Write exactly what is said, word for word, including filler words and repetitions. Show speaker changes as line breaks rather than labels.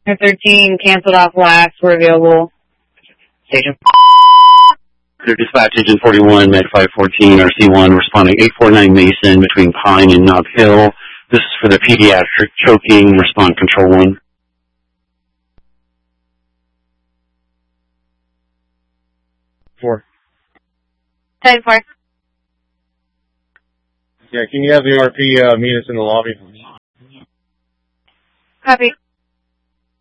thirteen, canceled off last, we're available. Station.
Clear dispatch, Engine forty-one, Med five fourteen, R C one, responding eight forty-nine Mason between Pine and Nob Hill. This is for the pediatric choking, respond control one.
Four.
Ten four.
Yeah, can you have the R P uh, meet us in the lobby?
Copy.